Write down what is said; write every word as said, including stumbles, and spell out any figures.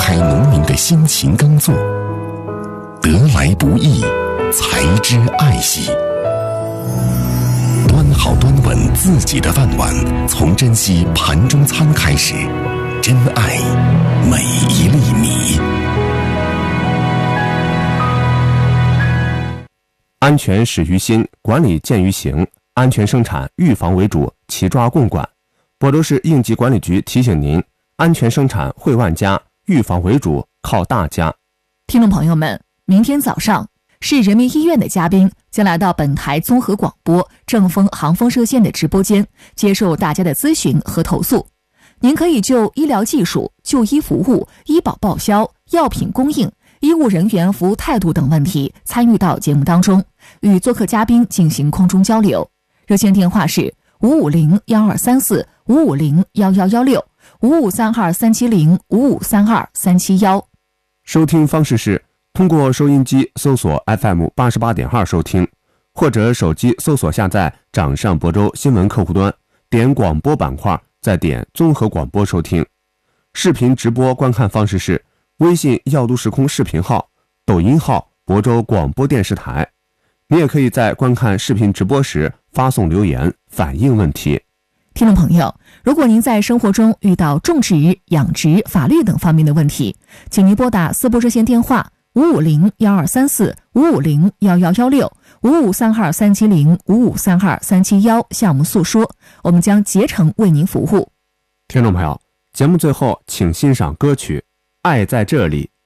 开农民的辛勤耕作，得来不易，才知爱惜。端好端稳自己的饭碗，从珍惜盘中餐开始，珍爱每一粒米。 安全始于心，管理见于行。安全生产，预防为主，齐抓共管。亳州市应急管理局提醒您：安全生产惠万家，预防为主，靠大家。 听众朋友们，明天早上，市人民医院的嘉宾将来到本台综合广播正风航风热线的直播间，接受大家的咨询和投诉。您可以就医疗技术、就医服务、医保报销、药品供应、医务人员服务态度等问题参与到节目当中，与做客嘉宾进行空中交流。热线电话是五五零幺二三四五五零幺幺幺六五五三二三七零五五三二三七幺。 收听方式是通过收音机搜索 F M 八十八点二收听，或者手机搜索下载掌上亳州新闻客户端，点广播板块，再点综合广播收听。视频直播观看方式是微信耀都时空视频号、抖音号亳州广播电视台。你也可以在观看视频直播时发送留言反映问题。 听众朋友，如果您在生活中遇到种植、养殖、法律等方面的问题，请您拨打四部热线电话五五零幺二三四五五零幺幺幺六五五三二三七零五五三二三七幺向我们诉说，我们将竭诚为您服务。 听众朋友，节目最后请欣赏歌曲《爱在这里》，